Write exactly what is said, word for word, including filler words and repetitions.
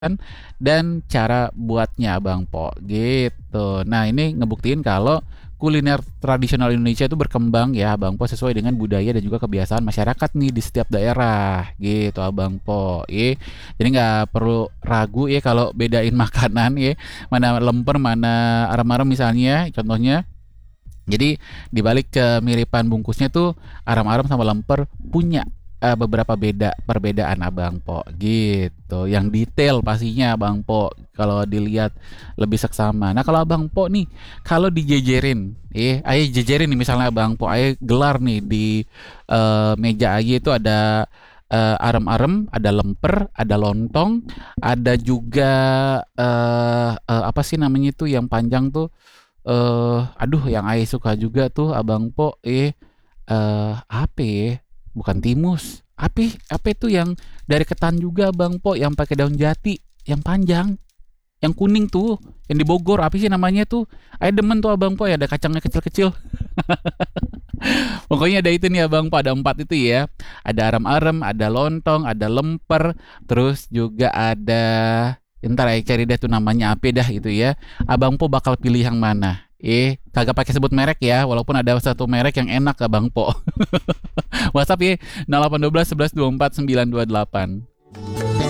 dan cara buatnya Abang Po, gitu. Nah ini ngebuktiin kalau kuliner tradisional Indonesia itu berkembang ya Abang Po sesuai dengan budaya dan juga kebiasaan masyarakat nih di setiap daerah, gitu Abang Po. Ye. Jadi nggak perlu ragu ya kalau bedain makanan ya, mana lemper, mana aram-aram misalnya, contohnya. Jadi dibalik kemiripan bungkusnya tuh aram-aram sama lemper punya eh, beberapa beda perbedaan Abang Po gitu. Yang detail pastinya Abang Po kalau dilihat lebih seksama. Nah kalau Abang Po nih kalau dijejerin, eh ayo jejerin nih misalnya Abang Po, ayo gelar nih di eh, meja aja itu ada eh, arem-arem, ada lemper, ada lontong, ada juga eh eh, apa sih namanya itu yang panjang tuh, eh aduh yang Ai suka juga tuh Abang Po, eh eh apa ya? Bukan timus. Apa apa itu yang dari ketan juga Bang Po yang pakai daun jati, yang panjang, yang kuning tuh, yang di Bogor. Apa sih namanya tuh? Ai demen tuh Abang Po ya ada kacangnya kecil-kecil. Pokoknya ada itu nih Abang Po, ada empat itu ya. Ada aram-aram, ada lontong, ada lemper, terus juga ada, entar Ai cari dah tuh namanya apa dah itu ya. Abang Po bakal pilih yang mana? Eh, kagak pakai sebut merek ya, walaupun ada satu merek yang enak Abang Po. WhatsApp ya nol delapan satu dua sebelas dua empat sembilan dua delapan.